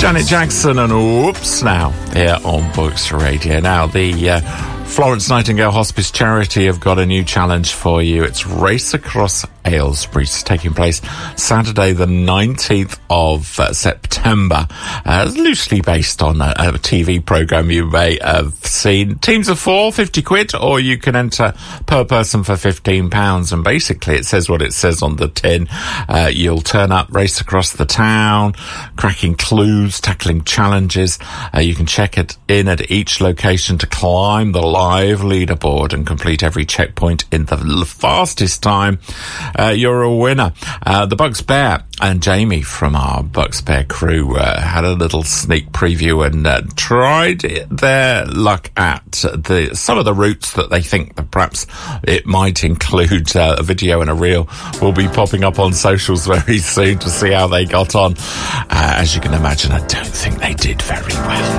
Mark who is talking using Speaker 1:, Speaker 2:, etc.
Speaker 1: Janet Jackson and Whoops now here on Books Radio. Now, the Florence Nightingale Hospice Charity have got a new challenge for you. It's Race Across Aylesbury. It's taking place Saturday the 19th of September. Loosely based on a TV programme you may have seen. Teams of 4, 50 quid, or you can enter per person for £15. And basically it says what it says on the tin. You'll turn up, race across the town, cracking clues, tackling challenges. You can check it in at each location to climb the live leaderboard and complete every checkpoint in the fastest time. You're a winner. The Bucks Bear and Jamie from our Bucks Bear crew had a little sneak preview and tried their luck at some of the routes that they think that perhaps it might include. A video and a reel will be popping up on socials very soon to see how they got on. As you can imagine, I don't think they